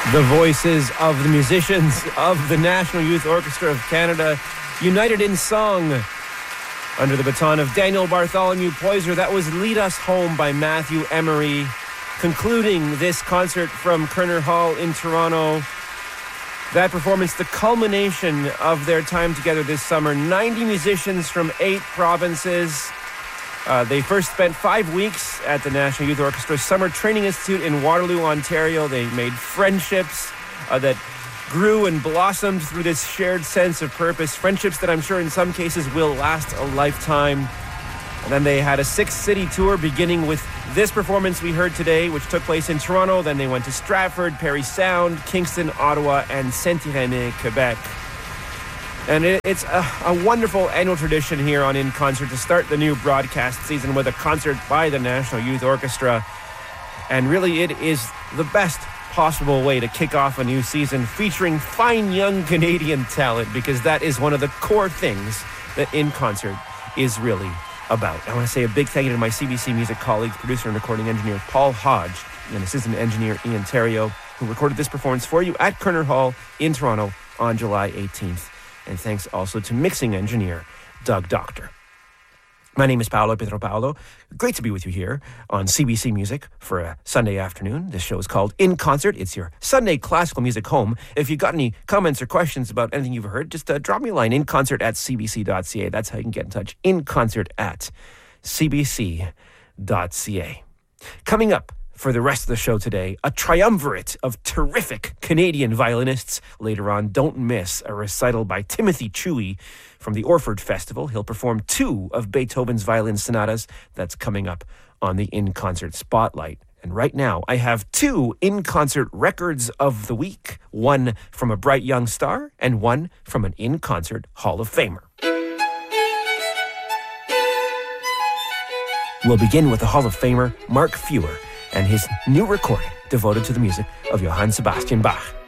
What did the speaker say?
The voices of the musicians of the National Youth Orchestra of Canada, united in song under the baton of Daniel Bartholomew Poyser. That was Lead Us Home by Matthew Emery, concluding this concert from Kerner Hall in Toronto. That performance, the culmination of their time together this summer. 90 musicians from 8 provinces. They first spent 5 weeks at the National Youth Orchestra Summer Training Institute in Waterloo, Ontario. They made friendships that grew and blossomed through this shared sense of purpose. Friendships that I'm sure in some cases will last a lifetime. And then they had a 6-city tour beginning with this performance we heard today, which took place in Toronto. Then they went to Stratford, Parry Sound, Kingston, Ottawa, and Saint-Irénée, Quebec. And it's a wonderful annual tradition here on In Concert to start the new broadcast season with a concert by the National Youth Orchestra. And really, it is the best possible way to kick off a new season featuring fine young Canadian talent, because that is one of the core things that In Concert is really about. I want to say a big thank you to my CBC Music colleagues, producer and recording engineer Paul Hodge, and assistant engineer Ian Terrio, who recorded this performance for you at Kerner Hall in Toronto on July 18th. And thanks also to mixing engineer Doug Doctor. My name is Paolo Pedro Paolo. Great to be with you here on CBC Music for a Sunday afternoon. This show is called In Concert. It's your Sunday classical music home. If you've got any comments or questions about anything you've heard, just drop me a line, inconcert@cbc.ca. That's how you can get in touch, inconcert@cbc.ca. Coming up for the rest of the show today, a triumvirate of terrific Canadian violinists. Later on, don't miss a recital by Timothy Chewy from the Orford Festival. He'll perform 2 of Beethoven's violin sonatas. That's coming up on the In Concert Spotlight. And right now, I have 2 In Concert records of the week. One from a bright young star and one from an In Concert Hall of Famer. We'll begin with the Hall of Famer, Mark Feuer, and his new recording devoted to the music of Johann Sebastian Bach.